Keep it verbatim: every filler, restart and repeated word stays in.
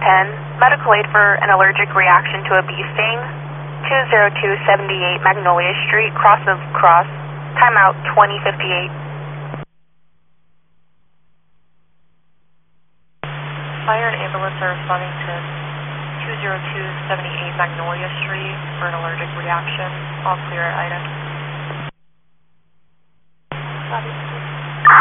ten, medical aid for an allergic reaction to a bee sting, two zero two seven eight Magnolia Street, cross of Cross, timeout twenty fifty-eight. Fire and ambulance are responding to two zero two seven eight Magnolia Street for an allergic reaction. All clear at item. Bobby.